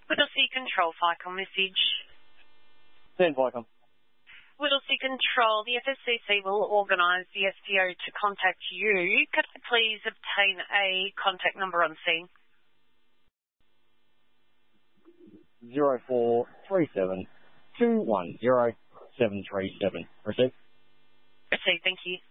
Whittlesea Control, FICOM message. Send FICOM. Whittlesea Control, the FSCC will organise the STO to contact you. Could I please obtain a contact number on scene? 0437 210 737. Receive. Received, thank you.